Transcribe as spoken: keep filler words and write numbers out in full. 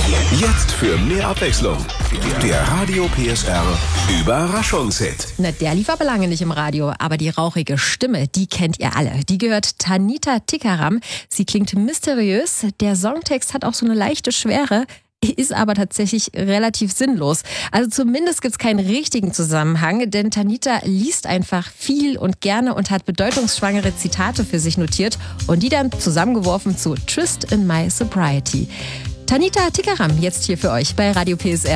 Jetzt für mehr Abwechslung. Der Radio P S R Überraschungshit. Na, der lief aber lange nicht im Radio, aber die rauchige Stimme, die kennt ihr alle. Die gehört Tanita Tikaram. Sie klingt mysteriös. Der Songtext hat auch so eine leichte Schwere, ist aber tatsächlich relativ sinnlos. Also zumindest gibt's keinen richtigen Zusammenhang, denn Tanita liest einfach viel und gerne und hat bedeutungsschwangere Zitate für sich notiert und die dann zusammengeworfen zu Tryst in My Sobriety. Tanita Tikaram jetzt hier für euch bei Radio P S R.